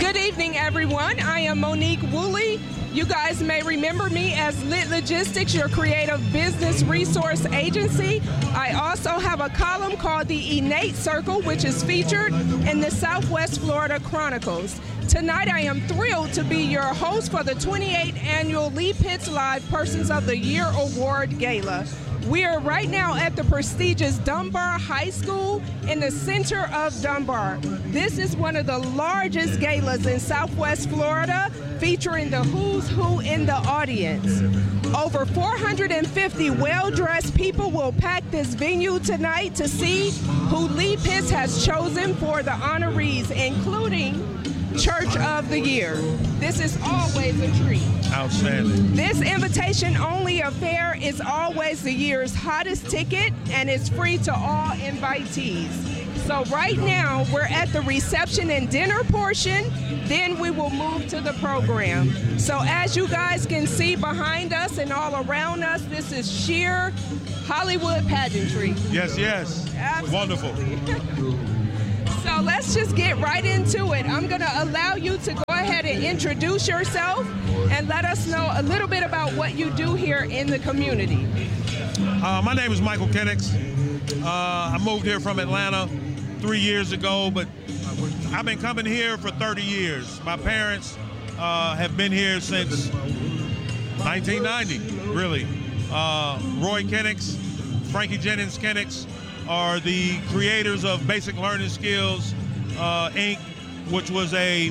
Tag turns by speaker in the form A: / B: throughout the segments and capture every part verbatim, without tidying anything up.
A: Good evening, everyone. I am Monique Woolley. You guys may remember me as Lit Logistics, your creative business resource agency. I also have a column called the Innate Circle, which is featured in the Southwest Florida Chronicles. Tonight, I am thrilled to be your host for the twenty-eighth Annual Lee Pitts Live Persons of the Year Award Gala. We are right now at the prestigious Dunbar High School in the center of Dunbar. This is one of the largest galas in Southwest Florida, featuring the who's who in the audience. Over four hundred fifty well-dressed people will pack this venue tonight to see who Lee Pitts has chosen for the honorees, including Church of the Year. This is always a treat.
B: Outstanding.
A: This invitation-only affair is always the year's hottest ticket, and it's free to all invitees. So right now, we're at the reception and dinner portion, then we will move to the program. So as you guys can see behind us and all around us, this is sheer Hollywood pageantry.
B: Yes, yes.
A: Absolutely.
B: Wonderful.
A: So let's just get right into it. I'm going to allow you to go ahead and introduce yourself and let us know a little bit about what you do here in the community.
B: Uh, my name is Michael Kennicks. Uh, I moved here from Atlanta three years ago, but I've been coming here for thirty years. My parents uh, have been here since nineteen ninety, really. Uh, Roy Kennicks, Frankie Jennings Kennicks are the creators of Basic Learning Skills, uh, Incorporated, which was a,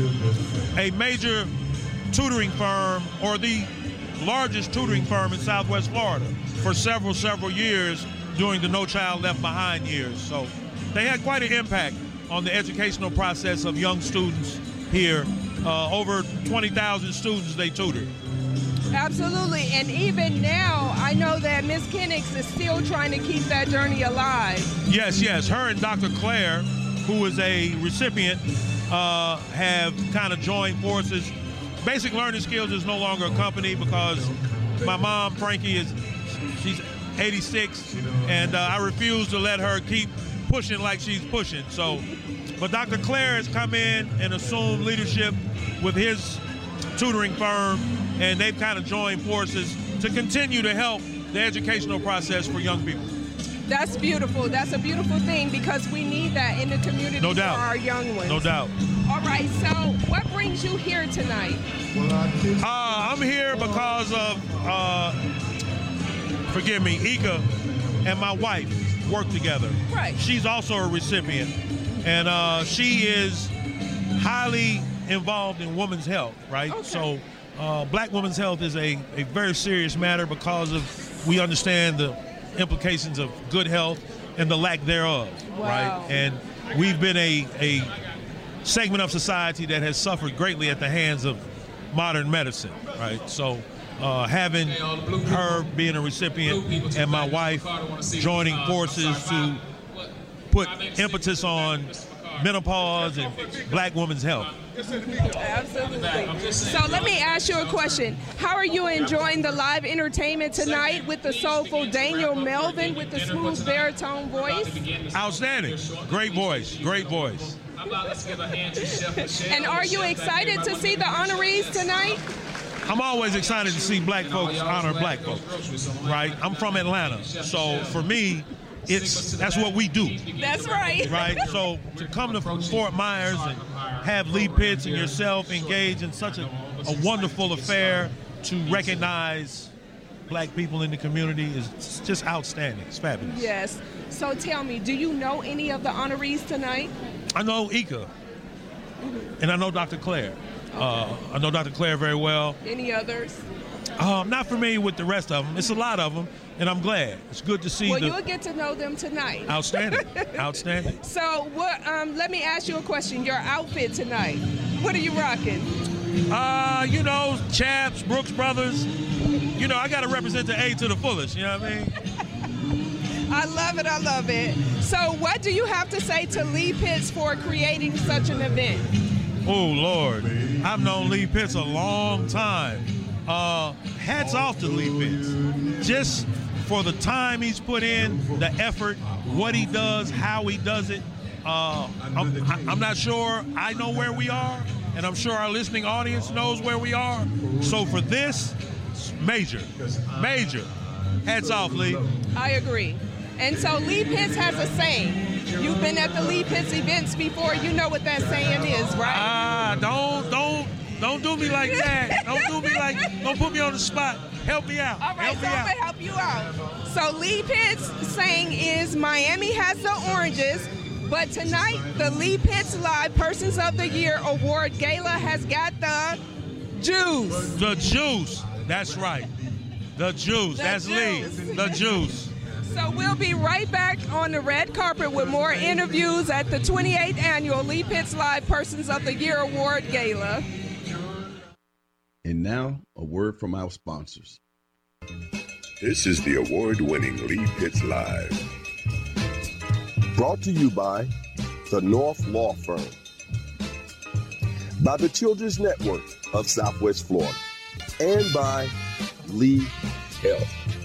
B: a major tutoring firm, or the largest tutoring firm in Southwest Florida for several, several years during the No Child Left Behind years. So they had quite an impact on the educational process of young students here. Uh, over twenty thousand students they tutored.
A: Absolutely, and even now, I know that Miz Kennicks is still trying to keep that journey alive.
B: Yes, yes. Her and Doctor Claire, who is a recipient, uh, have kind of joined forces. Basic Learning Skills is no longer a company because my mom, Frankie, is she's eighty-six, and uh, I refuse to let her keep pushing like she's pushing. So, but Doctor Claire has come in and assumed leadership with his tutoring firm, and they've kind of joined forces to continue to help the educational process for young people.
A: That's beautiful. That's a beautiful thing because we need that in the community
B: No doubt.
A: for our young ones.
B: No doubt.
A: All right, so what brings you here tonight?
B: Uh, I'm here because of, uh, forgive me, Ika and my wife work together.
A: Right.
B: She's also a recipient, and uh, she is highly involved in women's health, right?
A: Okay.
B: So uh, black women's health is a, a very serious matter because of we understand the implications of good health and the lack thereof,
A: Wow.
B: right? And we've been a, a segment of society that has suffered greatly at the hands of modern medicine, right? So uh, having her being a recipient and my wife joining forces to put impetus on menopause and black women's health.
A: Absolutely. So let me ask you a question. How are you enjoying the live entertainment tonight with the soulful Daniel Melvin with the smooth baritone voice?
B: Outstanding. Great voice. Great voice.
A: And are you excited to see the honorees tonight?
B: I'm always excited to see black folks honor black folks, right? I'm from Atlanta, so for me, it's that's what we do.
A: That's right.
B: Right? So to come to Fort Myers and have Lee Pitts and yourself engage in such a, a wonderful affair to recognize black people in the community is just outstanding. It's fabulous.
A: Yes. So tell me, do you know any of the honorees tonight?
B: I know Ika,
A: Mm-hmm.
B: and I know Doctor Claire.
A: Okay.
B: Uh, I know Doctor Claire very well.
A: Any others?
B: Uh, I'm not familiar with the rest of them. It's a lot of them, and I'm glad. It's good to see
A: Well,
B: the
A: you'll get to know them tonight.
B: outstanding, outstanding.
A: So what? Um, let me ask you a question. Your outfit tonight, what are you rocking?
B: Uh, you know, Chaps, Brooks Brothers. You know, I got to represent the A to the fullest. You know what I mean?
A: I love it. I love it. So what do you have to say to Lee Pitts for creating such an event?
B: Oh, Lord. I've known Lee Pitts a long time. Uh, hats off to Lee Pitts. Just for the time he's put in, the effort, what he does, how he does it. Uh, I'm, I'm not sure I know where we are, and I'm sure our listening audience knows where we are. So for this, major, major. Hats off, Lee.
A: I agree. And so Lee Pitts has a saying. You've been at the Lee Pitts events before. You know what that saying is, right?
B: Ah, don't, don't, don't do me like that. Don't do me like, don't put me on the spot. Help me out.
A: All right,
B: help
A: so
B: me
A: I'm
B: out.
A: going to help you out. So Lee Pitts' saying is, Miami has the oranges, but tonight the Lee Pitts Live Persons of the Year Award Gala has got the juice.
B: The juice. That's right. The juice.
A: The
B: That's
A: juice.
B: Lee. The juice.
A: So we'll be right back on the red carpet with more interviews at the twenty-eighth Annual Lee Pitts Live Persons of the Year Award Gala.
C: And now, a word from our sponsors.
D: This is the award-winning Lee Pitts Live.
E: Brought to you by the North Law Firm, by the Children's Network of Southwest Florida, and by Lee Health.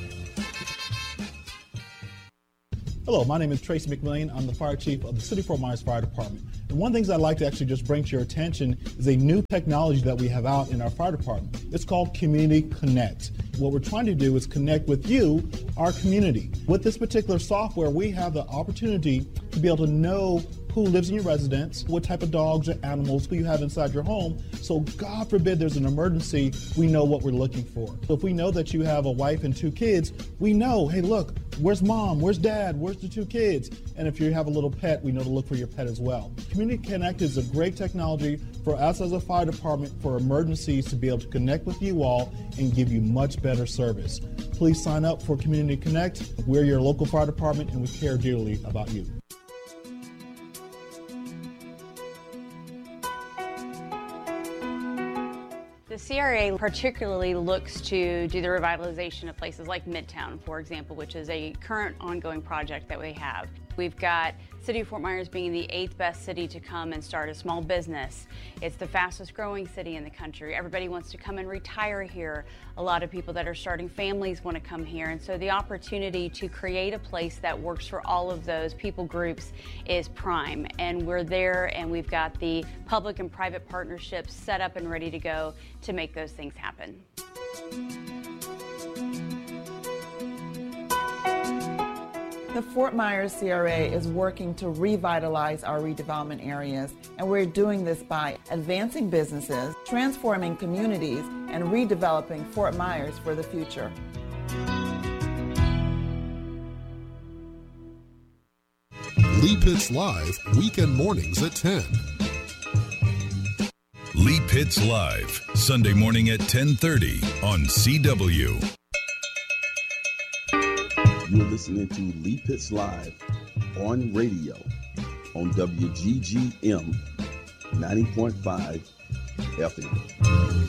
F: Hello, my name is Tracy McMillian. I'm the fire chief of the City of Fort Myers Fire Department. And one of the things I'd like to actually just bring to your attention is a new technology that we have out in our fire department. It's called Community Connect. What we're trying to do is connect with you, our community. With this particular software, we have the opportunity to be able to know who lives in your residence, what type of dogs or animals, who you have inside your home. So God forbid there's an emergency, we know what we're looking for. So if we know that you have a wife and two kids, we know, hey, look, where's mom? Where's dad? Where's the two kids? And if you have a little pet, we know to look for your pet as well. Community Connect is a great technology for us as a fire department for emergencies to be able to connect with you all and give you much better service. Please sign up for Community Connect. We're your local fire department and we care dearly about you.
G: The C R A particularly looks to do the revitalization of places like Midtown, for example, which is a current ongoing project that we have. We've got City of Fort Myers being the eighth best city to come and start a small business. It's the fastest growing city in the country. Everybody wants to come and retire here. A lot of people that are starting families want to come here. And so the opportunity to create a place that works for all of those people groups is prime. And we're there and we've got the public and private partnerships set up and ready to go to make those things happen.
H: The Fort Myers C R A is working to revitalize our redevelopment areas, and we're doing this by advancing businesses, transforming communities, and redeveloping Fort Myers for the future.
I: Lee Pitts Live, weekend mornings at ten.
J: Lee Pitts Live, Sunday morning at ten thirty on C W.
C: You're listening to Lee Pitts Live on radio on W G G M ninety point five F M.